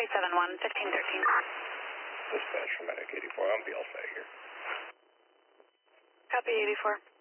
371, 1513. Dispatch for Medic 84, I'm BLSA here. Copy 84.